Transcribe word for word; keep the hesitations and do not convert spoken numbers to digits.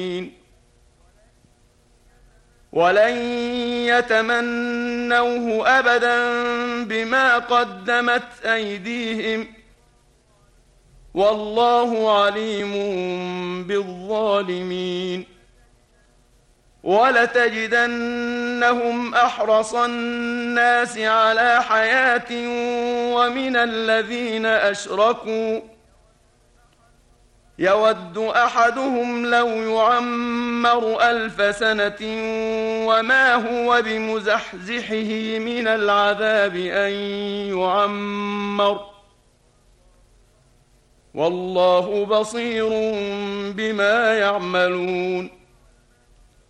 ولن يتمنوه أبدا بما قدمت أيديهم والله عليم بالظالمين. ولتجدنهم أحرص الناس على حياة ومن الذين أشركوا يود أحدهم لو يعمر ألف سنة وما هو بمزحزحه من العذاب أن يعمر والله بصير بما يعملون.